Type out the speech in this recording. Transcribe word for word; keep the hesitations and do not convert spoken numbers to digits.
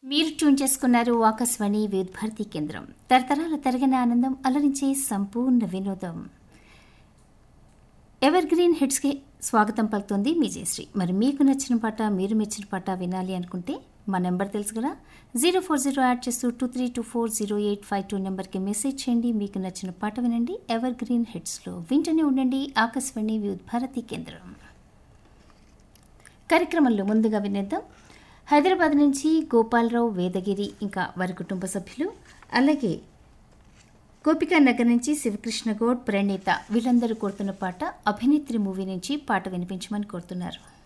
మీరు ట్యూన్ చేసుకున్నారు ఆకాశవాణి వివిధ భారతి కేంద్రం. తరతరాల తరగని ఆనందం, అలరించే సంపూర్ణ వినోదం. ఎవర్ గ్రీన్ హిట్స్కి స్వాగతం పలుకుతుంది మీ జయశ్రీ. మరి మీకు నచ్చిన పాట, మీరు మెచ్చిన పాట వినాలి అనుకుంటే మా నెంబర్ తెలుసు కదా, జీరో ఫోర్ జీరో యాడ్ చేస్తూ two three two four zero eight five two నెంబర్కి మెసేజ్ చేయండి. మీకు నచ్చిన పాట వినండి. ఎవర్ గ్రీన్ హిట్స్లో వింటూనే ఉండండి ఆకాశవాణి వివిధ భారతి కేంద్రం. కార్యక్రమంలో ముందుగా వినేద్దాం. హైదరాబాద్ నుంచి గోపాలరావు, వేదగిరి ఇంకా వారి కుటుంబ సభ్యులు, అలాగే గోపికా నగర్ నుంచి శివకృష్ణ గౌడ్, ప్రణీత వీళ్ళందరూ కోరుతున్న పాట అభినేత్రి మూవీ నుంచి పాట వినిపించమని కోరుతున్నారు.